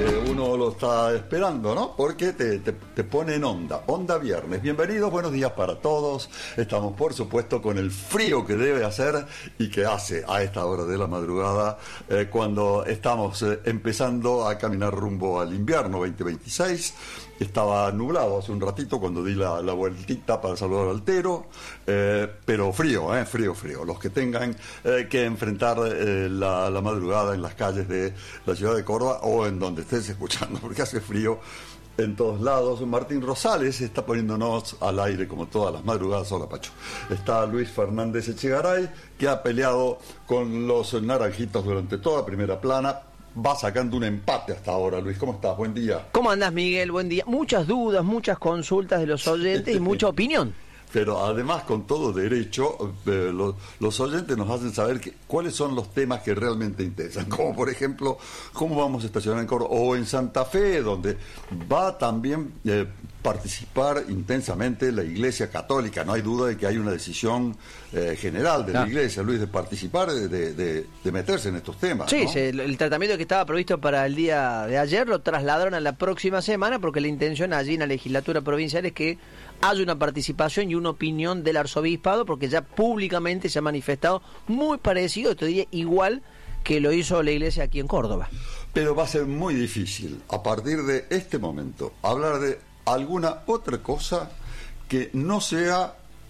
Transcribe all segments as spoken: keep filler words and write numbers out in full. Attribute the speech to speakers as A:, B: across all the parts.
A: que uno lo está esperando, ¿no? Porque te, te, te pone en onda, onda viernes. Bienvenidos, buenos días para todos. Estamos, por supuesto, con el frío que debe hacer y que hace a esta hora de la madrugada, eh, cuando estamos eh, empezando a caminar rumbo al invierno veinte veintiséis. Estaba nublado hace un ratito cuando di la, la vueltita para saludar al Tero, eh, pero frío, eh, frío, frío. Los que tengan eh, que enfrentar eh, la, la madrugada en las calles de la ciudad de Córdoba o en donde estés escuchando, porque hace frío en todos lados. Martín Rosales está poniéndonos al aire como todas las madrugadas. Hola, Pacho. Está Luis Fernández Echegaray, que ha peleado con los naranjitos durante toda primera plana. Va sacando un empate hasta ahora, Luis. ¿Cómo estás? Buen día.
B: ¿Cómo andás, Miguel? Buen día. Muchas dudas, muchas consultas de los oyentes y mucha opinión.
A: Pero además, con todo derecho, eh, los, los oyentes nos hacen saber que, cuáles son los temas que realmente interesan. Como, por ejemplo, cómo vamos a estacionar en Córdoba o en Santa Fe, donde va también eh, participar intensamente la Iglesia Católica. No hay duda de que hay una decisión eh, general de la Iglesia, Luis, de participar, de, de, de meterse en estos temas.
B: Sí,
A: ¿no?
B: sí, el, el tratamiento que estaba previsto para el día de ayer lo trasladaron a la próxima semana porque la intención allí en la legislatura provincial es que haya una participación y una opinión del arzobispado, porque ya públicamente se ha manifestado muy parecido, te diría igual que lo hizo la Iglesia aquí en Córdoba.
A: Pero va a ser muy difícil a partir de este momento hablar de alguna otra cosa que no sea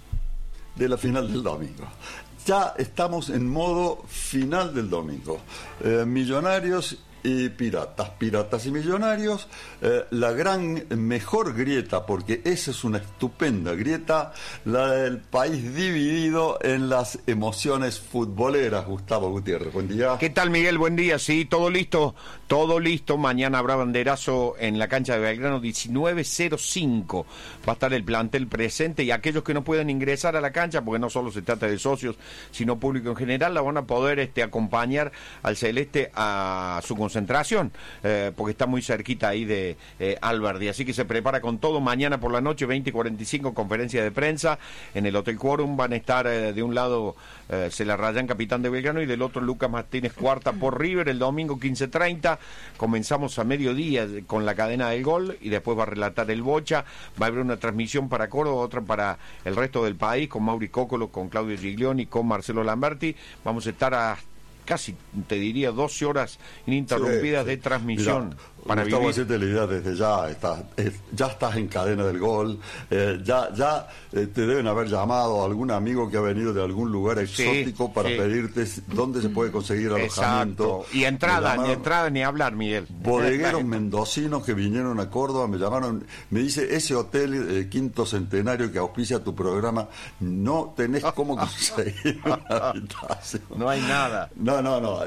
A: de la final del domingo. Ya estamos en modo final del domingo. Eh, millonarios y piratas, piratas y millonarios, eh, la gran mejor grieta, porque esa es una estupenda grieta, la del país dividido en las emociones futboleras. Gustavo Gutiérrez, buen día.
C: ¿Qué tal, Miguel? Buen día, sí, todo listo, todo listo. Mañana habrá banderazo en la cancha de Belgrano, diecinueve cero cinco. Va a estar el plantel presente y aquellos que no puedan ingresar a la cancha, porque no solo se trata de socios, sino público en general, la van a poder este, acompañar al Celeste a su concentración. concentración, eh, porque está muy cerquita ahí de eh, Alberdi, así que se prepara con todo. Mañana por la noche, veinte y cuarenta y cinco, conferencia de prensa en el Hotel Quórum. Van a estar eh, de un lado eh, Celarrayán, capitán de Belgrano, y del otro Lucas Martínez Cuarta por River. El domingo quince treinta comenzamos a mediodía con la cadena del gol y después va a relatar el Bocha. Va a haber una transmisión para Córdoba, otra para el resto del país, con Mauri Cócolo, con Claudio Giglioni, con Marcelo Lamberti. Vamos a estar a casi, te diría, doce horas ininterrumpidas sí, sí. de transmisión. Mirá, para
A: Gustavo, hacerte la idea desde ya, estás, eh, ya estás en cadena del gol, eh, ya ya eh, te deben haber llamado a algún amigo que ha venido de algún lugar exótico sí, para sí. pedirte dónde se puede conseguir alojamiento.
C: Exacto. Y entrada, ni entrada ni hablar, Miguel.
A: Bodegueros mendocinos que vinieron a Córdoba, me llamaron, me dice, ese hotel eh, Quinto Centenario que auspicia tu programa, no tenés cómo conseguir una habitación.
C: No hay nada.
A: No, no, no.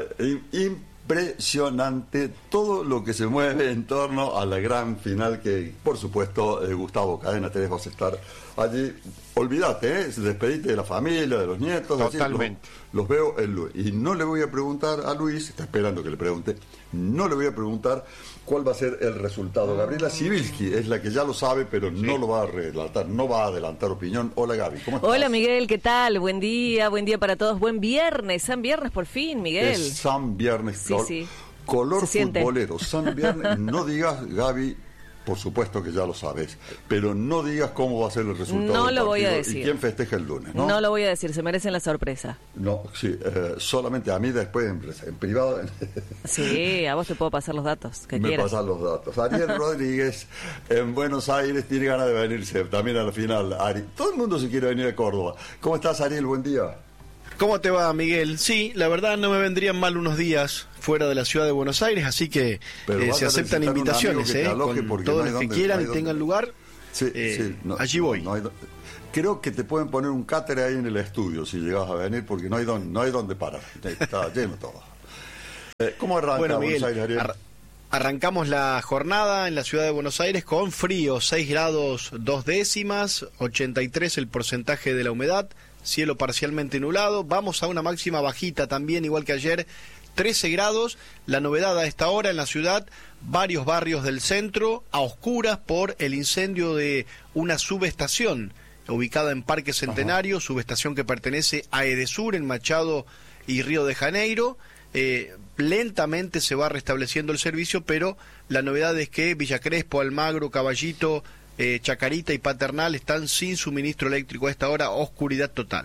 A: Impresionante todo lo que se mueve en torno a la gran final que, por supuesto, eh, Gustavo Cadena, te vas a estar allí. Olvídate, ¿eh? Despedite de la familia, de los nietos.
C: Totalmente.
A: Así, los, los veo el Luis. Y no le voy a preguntar a Luis, está esperando que le pregunte, no le voy a preguntar cuál va a ser el resultado. Gabriela Sibilski es la que ya lo sabe, pero sí. no lo va a relatar, no va a adelantar opinión. Hola, Gaby, ¿cómo estás?
D: Hola, Miguel, ¿qué tal? Buen día, buen día para todos. Buen viernes, San Viernes por fin, Miguel.
A: Es San Viernes,
D: sí,
A: col-
D: sí.
A: color
D: Se
A: futbolero. San Viernes, no digas, Gaby, por supuesto que ya lo sabes, pero no digas cómo va a ser el resultado
D: No
A: del
D: lo voy a
A: partido
D: decir.
A: y quién festeja el lunes, ¿no?
D: No lo voy a decir, se merecen la sorpresa.
A: No, sí, eh, solamente a mí después en, en privado.
D: Sí, a vos te puedo pasar los datos que
A: Me
D: quieras.
A: pasan los datos. Ariel Rodríguez en Buenos Aires tiene ganas de venirse también a la final. Ari, todo el mundo se quiere venir a Córdoba. ¿Cómo estás, Ariel? Buen día.
E: ¿Cómo te va, Miguel? Sí, la verdad no me vendrían mal unos días fuera de la ciudad de Buenos Aires, así que eh, se aceptan invitaciones, eh, con todos los que quieran y tengan lugar.
A: Sí,
E: eh,
A: sí, no,
E: allí voy.
A: No, no hay, creo que te pueden poner un cáter ahí en el estudio si llegas a venir, porque no hay don, no hay dónde parar. Está lleno todo. Eh, ¿Cómo arranca
E: bueno,
A: Buenos
E: Miguel,
A: Aires, Ariel?
E: Ar- arrancamos la jornada en la ciudad de Buenos Aires con frío, seis grados dos décimas, ochenta y tres el porcentaje de la humedad, cielo parcialmente nublado. Vamos a una máxima bajita también, igual que ayer, trece grados. La novedad a esta hora en la ciudad, varios barrios del centro a oscuras por el incendio de una subestación ubicada en Parque Centenario, Ajá. subestación que pertenece a Edesur en Machado y Río de Janeiro. Eh, lentamente se va restableciendo el servicio, pero la novedad es que Villa Crespo, Almagro, Caballito, eh, Chacarita y Paternal están sin suministro eléctrico a esta hora, oscuridad total.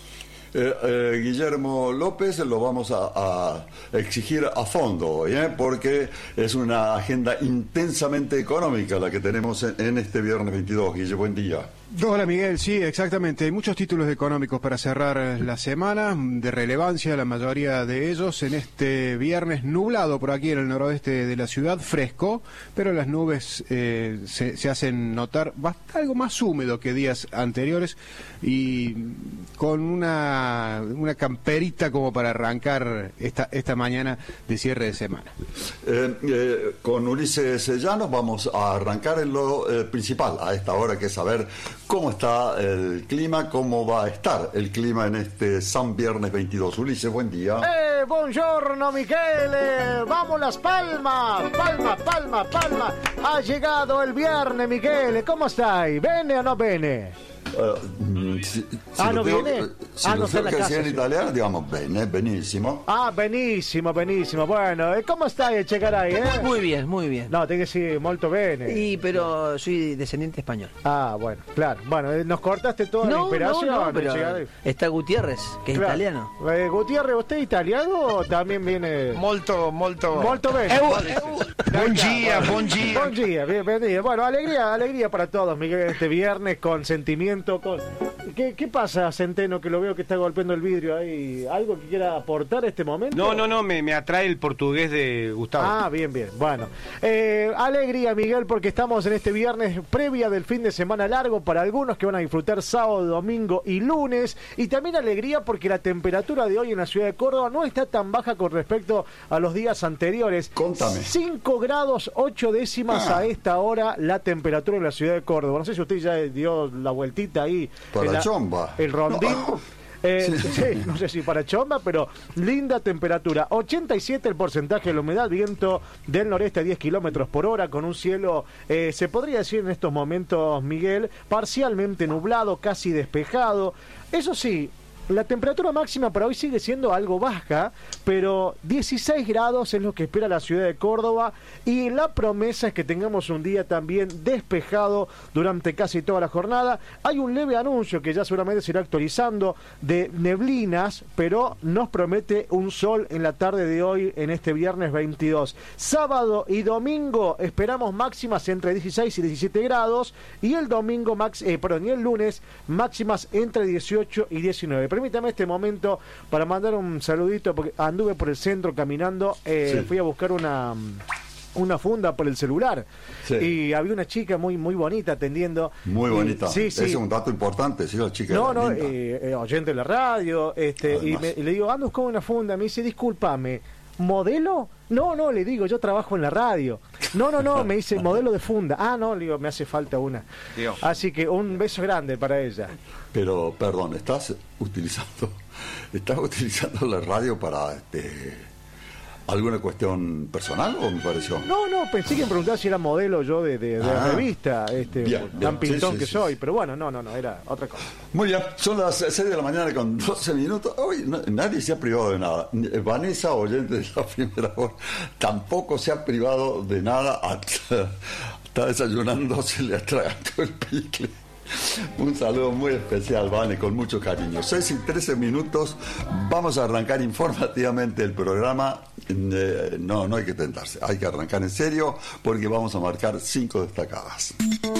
A: Eh, eh, Guillermo López lo vamos a, a exigir a fondo hoy, ¿eh? porque es una agenda intensamente económica la que tenemos en, en este viernes veintidós. Guille, buen día.
F: Hola Miguel, sí, exactamente. Hay muchos títulos económicos para cerrar la semana, de relevancia la mayoría de ellos en este viernes nublado por aquí en el noroeste de la ciudad, fresco, pero las nubes eh, se, se hacen notar bastante, algo más húmedo que días anteriores y con una, una camperita como para arrancar esta, esta mañana de cierre de semana.
A: Eh, eh, con Ulises Llanos vamos a arrancar en lo eh, principal a esta hora, que es saber cómo está el clima, cómo va a estar el clima en este San Viernes veintidós. Ulises, buen día.
G: Eh, buongiorno Michele, vamos Las Palmas, palma, palma, palma. Ha llegado el viernes Michele, ¿cómo stai? ¿Bene o no bene?
A: Uh, si, si
G: ah,
A: lo
G: no
A: tengo,
G: viene?
A: Si
G: ah,
A: lo
G: no sta
A: tengo
G: in
A: che
G: casa,
A: sia in
G: sì.
A: italiano, digamos bene, benissimo.
G: Ah, benissimo, benissimo. Bueno, e come stai a Chegaray, eh?
B: Muy bien, muy bien.
G: No, tiene que decir molto bene.
B: Y, pero soy descendiente español.
G: Ah, bueno, claro. Bueno, eh, nos cortaste toda la
B: No,
G: inspiración.
B: no, no, pero
G: Chegaray.
B: está Gutiérrez, que es
G: Claro.
B: italiano.
G: Eh, Gutiérrez, ¿usted es italiano o también viene...?
C: Molto, molto...
G: Molto bene.
C: Eu-
G: Molto-
C: eu- Buen día, buen día.
G: Buen día, bienvenido. Bueno, alegría, alegría para todos, Miguel, este viernes con sentimiento, con... ¿Qué, qué pasa, Centeno, que lo veo que está golpeando el vidrio ahí? ¿Algo que quiera aportar a este momento?
H: No, no, no, me, me atrae el portugués de Gustavo.
G: Ah, bien, bien. Bueno, eh, alegría, Miguel, porque estamos en este viernes previa del fin de semana largo para algunos que van a disfrutar sábado, domingo y lunes. Y también alegría porque la temperatura de hoy en la ciudad de Córdoba no está tan baja con respecto a los días anteriores.
A: Contame.
G: cinco grados ocho décimas
A: Ah.
G: a esta hora la temperatura en la ciudad de Córdoba. No sé si usted ya dio la vueltita ahí.
A: Para
G: en la-
A: chomba.
G: El rondín.
A: No.
G: Eh,
A: Sí.
G: sí, no sé si para chomba, pero linda temperatura. ochenta y siete el porcentaje de la humedad, viento del noreste a diez kilómetros por hora, con un cielo, eh, se podría decir en estos momentos, Miguel, parcialmente nublado, casi despejado. Eso sí, la temperatura máxima para hoy sigue siendo algo baja, pero dieciséis grados es lo que espera la ciudad de Córdoba y la promesa es que tengamos un día también despejado durante casi toda la jornada. Hay un leve anuncio que ya seguramente se irá actualizando de neblinas, pero nos promete un sol en la tarde de hoy en este viernes veintidós. Sábado y domingo esperamos máximas entre dieciséis y diecisiete grados y el domingo max, eh, perdón, y el lunes máximas entre dieciocho y diecinueve. Permítame este momento para mandar un saludito porque anduve por el centro caminando, eh,
A: Sí.
G: fui a buscar una una funda por el celular
A: Sí.
G: y había una chica muy muy bonita atendiendo.
A: Muy
G: Y-
A: bonita.
G: sí, sí.
A: Ese es un dato importante, sí, la chica
G: No,
A: era
G: no,
A: linda.
G: eh, eh, oyente de la radio, este, y,
A: Además.
G: me- y le digo, ando con una funda, me dice, discúlpame, ¿modelo? No, no, le digo, yo trabajo en la radio. No, no, no, me dice, modelo de funda. Ah, no, le digo, me hace falta una.
C: Dios.
G: Así que un beso grande para ella.
A: Pero, perdón, ¿estás utilizando estás utilizando la radio para este, alguna cuestión personal o me pareció?
G: No, no, pensé que me preguntaba si era modelo yo de, de, de
A: Ah.
G: revista, este,
A: Bien,
G: tan
A: bien.
G: pintón
A: Sí, sí,
G: que
A: sí,
G: soy,
A: sí.
G: pero bueno, no, no, no, era otra cosa.
A: Muy bien, son las seis de la mañana con doce minutos. Hoy no- nadie se ha privado de nada. Vanessa, oyente de la primera hora, tampoco se ha privado de nada. Hasta, está desayunando, se le atragantó el picle. Un saludo muy especial, Vane, con mucho cariño. seis y trece minutos, vamos a arrancar informativamente el programa. Eh, no, no hay que tentarse, hay que arrancar en serio porque vamos a marcar cinco destacadas.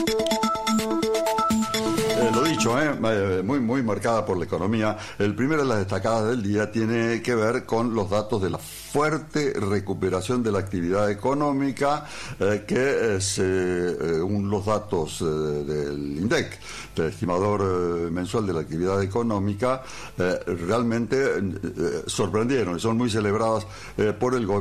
A: Eh, lo dicho, eh, eh, muy, muy marcada por la economía. El primero de las destacadas del día tiene que ver con los datos de la fuerte recuperación de la actividad económica, eh, que es, según los datos eh, del INDEC, del estimador eh, mensual de la actividad económica, eh, realmente eh, sorprendieron y son muy celebradas eh, por el gobierno.